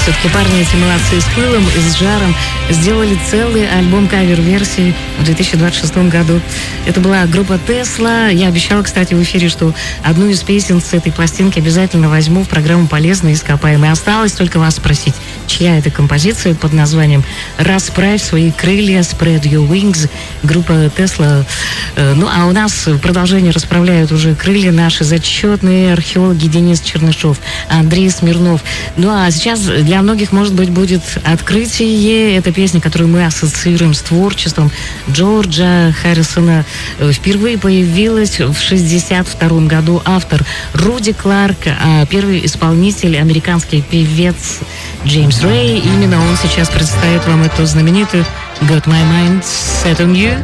Все-таки парни эти молодцы с пылом и с жаром. Сделали целый альбом кавер-версий в 2026 году. Это была группа Tesla. Я обещала, кстати, в эфире, что одну из песен с этой пластинки обязательно возьму в программу «Полезные ископаемые». Осталось только вас спросить, чья это композиция под названием «Расправь свои крылья», «Spread your wings», группа Tesla. Ну, а у нас в продолжении расправляют уже крылья наши зачетные археологи Денис Чернышов, Андрей Смирнов. Ну, а сейчас для многих, может быть, будет открытие. Это песня, которую мы ассоциируем с творчеством Джорджа Харрисона. Впервые появилась в 1962 году автор Руди Кларк, а первый исполнитель американский певец Джеймс Рэй. Именно он сейчас представит вам эту знаменитую «Got My Mind Set on You».